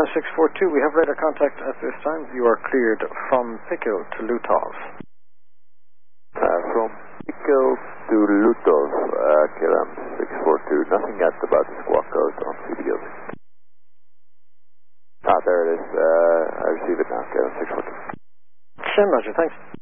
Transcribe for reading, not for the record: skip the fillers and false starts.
642, we have radar contact at this time. You are cleared from Pico to Lutov. From Pico to Lutov, KLM 642, nothing yet about the squawk code on CDO. There it is, I receive it now, KLM 642. Send, Roger, thanks.